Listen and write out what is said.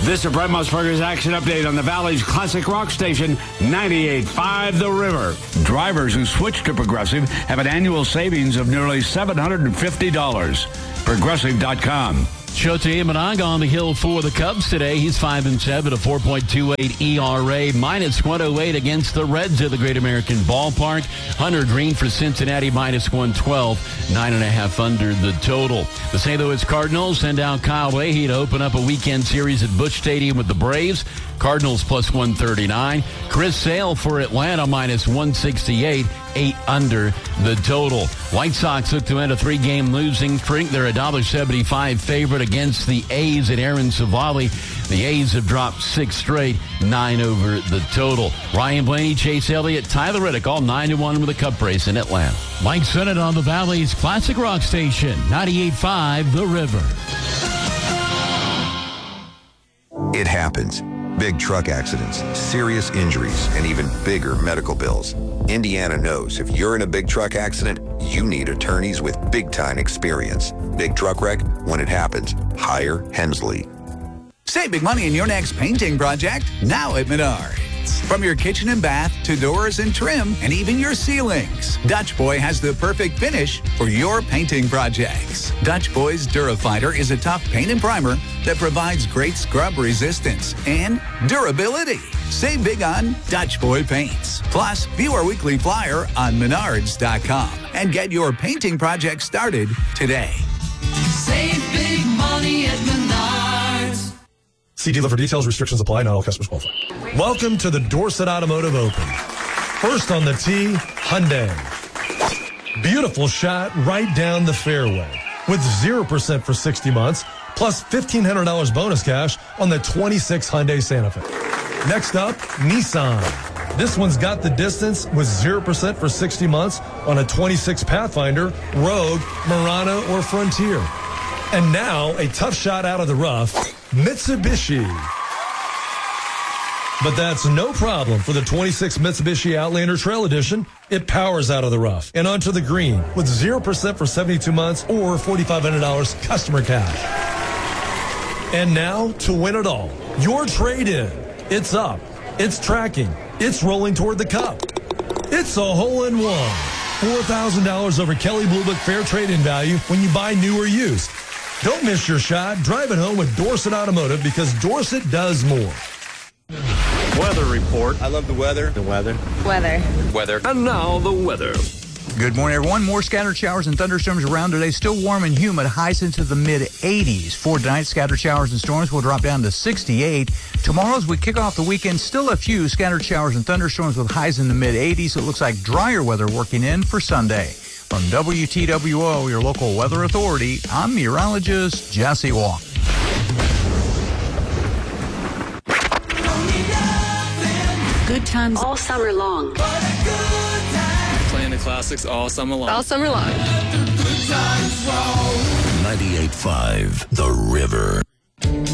This is Brett Musburger's Action Update on the Valley's classic rock station, 98.5 The River. Drivers who switch to Progressive have an annual savings of nearly $750. Progressive.com. Shota Imanaga on the hill for the Cubs today. He's 5-7, a 4.28 ERA, minus 108 against the Reds at the Great American Ballpark. Hunter Green for Cincinnati, minus 112, 9.5 under the total. The St. Louis Cardinals send out Kyle Leahy to open up a weekend series at Busch Stadium with the Braves. Cardinals plus 139. Chris Sale for Atlanta, minus 168. 8 under the total. White Sox look to end a 3-game losing streak. They're a $1.75 favorite against the A's at Aaron Savali. The A's have dropped 6 straight, 9 over the total. Ryan Blaney, Chase Elliott, Tyler Reddick, all 9-1 with a Cup race in Atlanta. Mike Sennett on the Valley's classic rock station, 98.5 The River. It happens. Big truck accidents, serious injuries, and even bigger medical bills. Indiana knows if you're in a big truck accident, you need attorneys with big-time experience. Big truck wreck, when it happens, hire Hensley. Save big money in your next painting project now at Menards. From your kitchen and bath to doors and trim and even your ceilings, Dutch Boy has the perfect finish for your painting projects. Dutch Boy's Durafighter is a tough paint and primer that provides great scrub resistance and durability. Save big on Dutch Boy paints. Plus, view our weekly flyer on Menards.com and get your painting project started today. Save big money at Menards. See dealer for details. Restrictions apply. Not all customers qualify. Welcome to the Dorset Automotive Open. First on the tee, Hyundai. Beautiful shot right down the fairway with 0% for 60 months, plus $1,500 bonus cash on the 26 Hyundai Santa Fe. Next up, Nissan. This one's got the distance with 0% for 60 months on a 26 Pathfinder, Rogue, Murano, or Frontier. And now, a tough shot out of the rough, Mitsubishi. But that's no problem for the 26 Mitsubishi Outlander Trail Edition. It powers out of the rough and onto the green with 0% for 72 months or $4,500 customer cash. And now, to win it all, your trade-in. It's up. It's tracking. It's rolling toward the cup. It's a hole-in-one. $4,000 over Kelly Blue Book fair trade-in value when you buy new or used. Don't miss your shot. Drive it home with Dorset Automotive because Dorset does more. Weather report. I love the weather. The weather. Weather. Weather. And now the weather. Good morning, everyone. More scattered showers and thunderstorms around today. Still warm and humid. Highs into the mid-80s. For tonight, scattered showers and storms will drop down to 68. Tomorrow, as we kick off the weekend, still a few scattered showers and thunderstorms with highs in the mid-80s. It looks like drier weather working in for Sunday. From WTWO, your local weather authority, I'm meteorologist Jesse Walk. Good times all summer long. Playing the classics all summer long. All summer long. 98.5 The River.